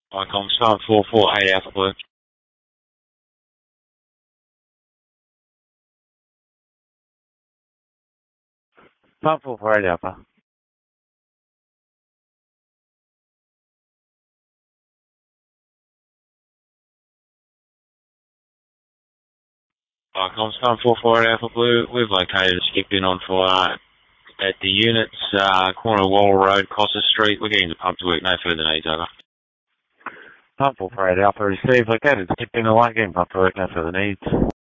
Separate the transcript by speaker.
Speaker 1: Icon start 448 Alpha Blue.
Speaker 2: Start 448 Alpha.
Speaker 1: Icon start 448 Alpha Blue. We've located a skip in on fire at the units, corner of Wall Road, Costa Street. We're getting the pump to work. No further needs, over.
Speaker 2: Start 448 Alpha received. Located skip in the light, getting pump to work. No further needs.